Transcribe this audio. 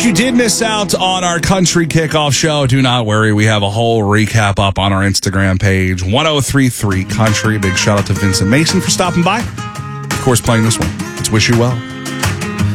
If you did miss out on our country kickoff show, do not worry. We have a whole recap up on our Instagram page, 1033 Country. Big shout out to Vincent Mason for stopping by. Of course, playing this one. Let's Wish You Well.